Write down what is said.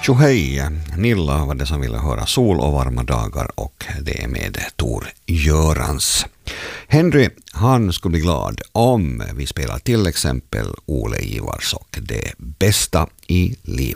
Tjohej, Nilla var det som ville höra Sol och varma dagar och det är med Tor Görans. Henry, han skulle bli glad om vi spelar till exempel Ole Ivars och Det bästa i livet.